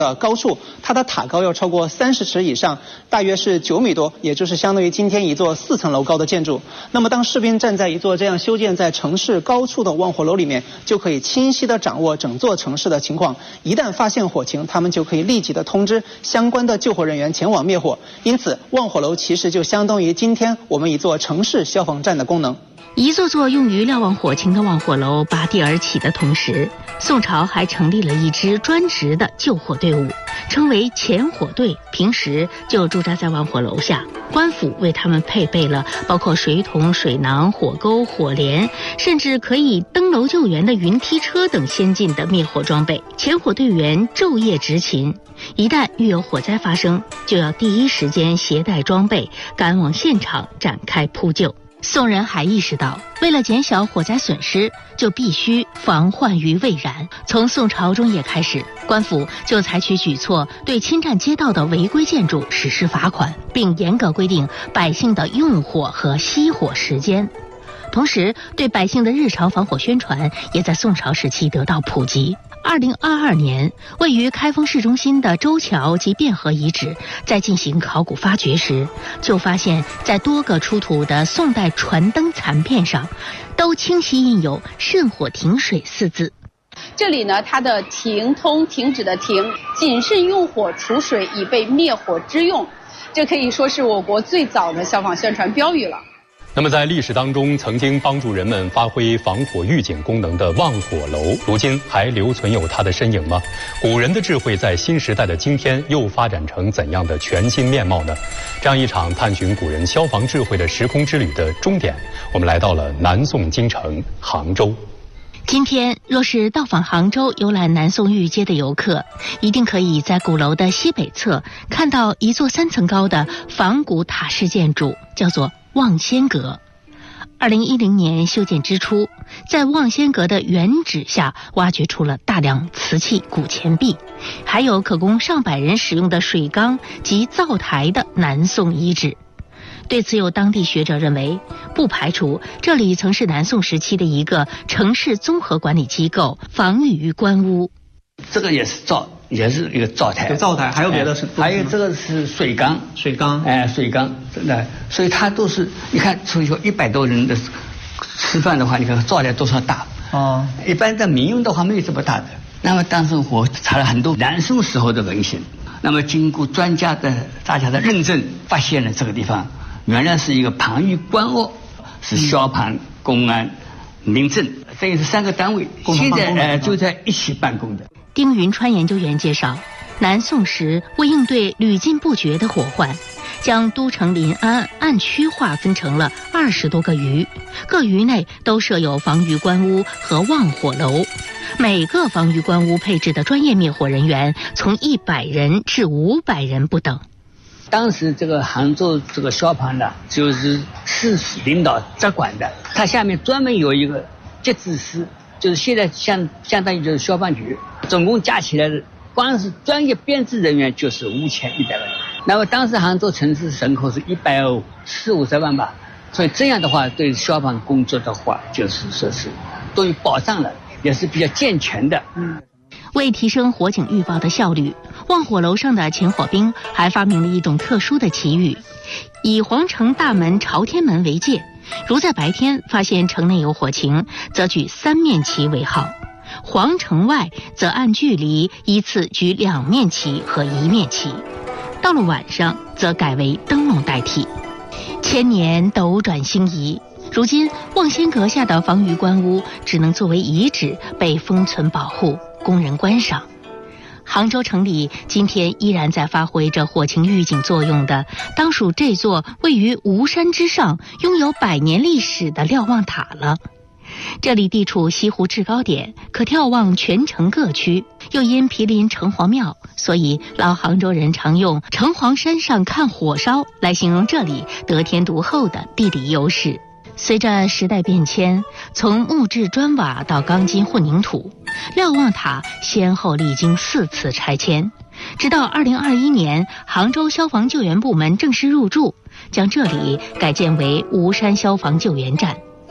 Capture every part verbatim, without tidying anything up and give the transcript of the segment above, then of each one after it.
的高处，它的塔高要超过三十尺以上，大约是九米多，也就是相当于今天一座四层楼高的建筑。那么当士兵站在一座这样修建在城市高处的望火楼里面，就可以清晰地掌握整座城市的情况。一旦发现火情，他们就可以立即的通知相关的救火人员前往灭火。因此，望火楼其实就相当于今天我们一座城市消防站的功能。 一座座用于瞭望火情的望火楼拔地而起的同时，宋朝还成立了一支专职的救火队伍，称为前火队，平时就驻扎在望火楼下。官府为他们配备了包括水桶、水囊、火钩、火镰，甚至可以登楼救援的云梯车等先进的灭火装备。前火队员昼夜执勤，一旦遇有火灾发生，就要第一时间携带装备赶往现场展开扑救。宋人还意识到，为了减小火灾损失，就必须防患于未然。从宋朝中叶开始，官府就采取举措，对侵占街道的违规建筑实施罚款，并严格规定百姓的用火和熄火时间。同时，对百姓的日常防火宣传也在宋朝时期得到普及。二零二二年，位于开封市中心的周桥及汴河遗址在进行考古发掘时，就发现在多个出土的宋代船灯残片上，都清晰印有“慎火停水”四字。 这里呢，它的停通停止的停，谨慎用火除水以备灭火之用，这可以说是我国最早的消防宣传标语了。 那么在历史当中曾经帮助人们发挥防火预警功能的望火楼，如今还留存有它的身影吗？古人的智慧在新时代的今天又发展成怎样的全新面貌呢？这样一场探寻古人消防智慧的时空之旅的终点，我们来到了南宋京城杭州。 今天若是到访杭州游览南宋御街的游客，一定可以在鼓楼的西北侧看到一座三层高的仿古塔式建筑，叫做望仙阁。二零一零年修建之初，在望仙阁的原址下挖掘出了大量瓷器、古钱币，还有可供上百人使用的水缸及灶台的南宋遗址。对此，有当地学者认为，不排除这里曾是南宋时期的一个城市综合管理机构，防御官屋。 这个也是灶，也是一个灶台。 有灶台，还有别的是？ 还有这个是水缸， 水缸， 哎，水缸，真的，所以它都是，你看，所以说一百多人的吃饭的话，你看灶台多少大？ 哦， 一般在民用的话没有这么大的。那么当时我查了很多南宋时候的文献，那么经过专家的大家的认证，发现了这个地方原来是一个防御官屋，是消防、公安、民政，这也是三个单位，现在呃就在一起办公的。 丁云川研究员介绍，南宋时为应对屡禁不绝的火患，将都城临安按区划分成了二十多个余，各余内都设有防御官屋和望火楼，每个防御官屋配置的专业灭火人员从一百人至五百人不等。 当时这个杭州这个消防呢，就是市领导直管的，它下面专门有一个节制司，就是现在相相当于就是消防局，总共加起来的光是专业编制人员就是五千一百万人。那么当时杭州城市人口是一百四五十万吧，所以这样的话对消防工作的话，就是说是都有保障了，也是比较健全的。嗯。 为提升火警预报的效率，望火楼上的前火兵还发明了一种特殊的旗语，以皇城大门朝天门为界，如在白天发现城内有火情，则举三面旗为号；皇城外则按距离依次举两面旗和一面旗。到了晚上，则改为灯笼代替。千年斗转星移，如今望仙阁下的防御官屋只能作为遗址被封存保护，供人观赏。杭州城里今天依然在发挥着火情预警作用的，当属这座位于吴山之上、拥有百年历史的瞭望塔了。这里地处西湖制高点，可眺望全城各区，又因毗邻城隍庙，所以老杭州人常用城隍山上看火烧来形容这里得天独厚的地理优势。随着时代变迁，从木质砖瓦到钢筋混凝土，瞭望塔先后历经四次拆迁，直到二零二一年，杭州消防救援部门正式入驻，将这里改建为吴山消防救援站。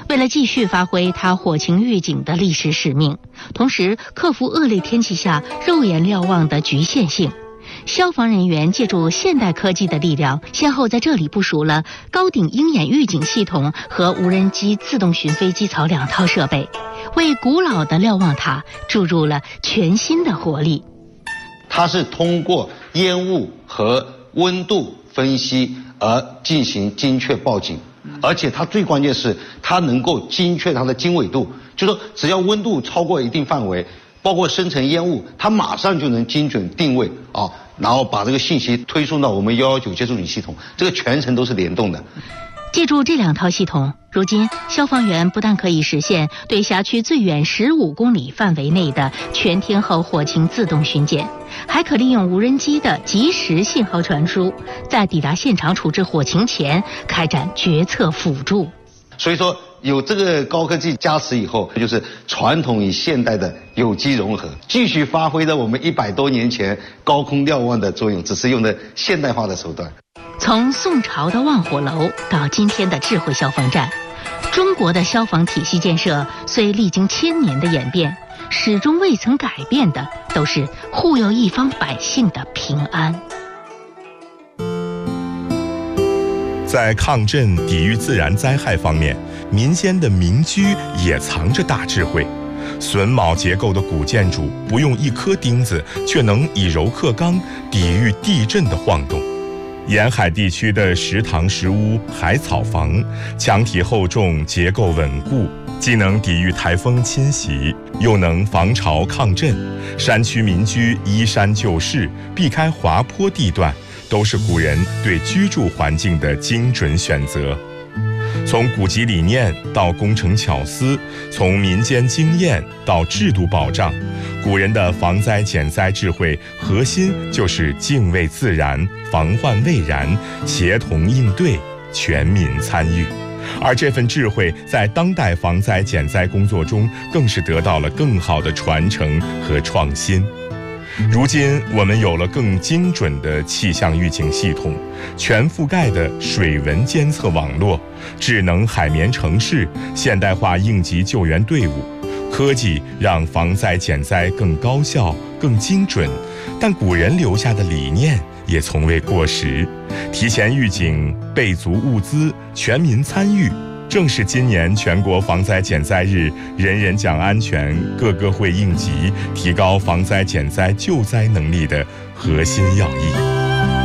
为了继续发挥它火情预警的历史使命，同时克服恶劣天气下肉眼瞭望的局限性，消防人员借助现代科技的力量，先后在这里部署了高顶鹰眼预警系统和无人机自动巡飞机槽两套设备，为古老的瞭望塔注入了全新的活力。 它是通过烟雾和温度分析而进行精确报警，而且它最关键是它能够精确它的经纬度，就是说只要温度超过一定范围，包括生成烟雾，它马上就能精准定位啊，然后把这个信息推送到我们一一九接触警系统，这个全程都是联动的。 借助这两套系统，如今消防员不但可以实现对辖区最远十五公里范围内的全天候火情自动巡检，还可利用无人机的即时信号传输，在抵达现场处置火情前开展决策辅助。 所以说有这个高科技加持以后，就是传统与现代的有机融合，继续发挥着我们一百多年前高空瞭望的作用，只是用的现代化的手段。 从宋朝的望火楼到今天的智慧消防站，中国的消防体系建设虽历经千年的演变，始终未曾改变的都是护佑一方百姓的平安。 在抗震抵御自然灾害方面，民间的民居也藏着大智慧。榫卯结构的古建筑不用一颗钉子，却能以柔克刚，抵御地震的晃动。沿海地区的石塘石屋、海草房，墙体厚重，结构稳固，既能抵御台风侵袭，又能防潮抗震。山区民居依山就势，避开滑坡地段，都是古人对居住环境的精准选择。从古籍理念到工程巧思，从民间经验到制度保障，古人的防灾减灾智慧核心就是敬畏自然、防患未然、协同应对、全民参与。而这份智慧在当代防灾减灾工作中更是得到了更好的传承和创新。如今我们有了更精准的气象预警系统，全覆盖的水文监测网络，智能海绵城市，现代化应急救援队伍，科技让防灾减灾更高效、更精准，但古人留下的理念也从未过时。提前预警、备足物资、全民参与，正是今年全国防灾减灾日，人人讲安全，个个会应急，提高防灾减灾救灾能力的核心要义。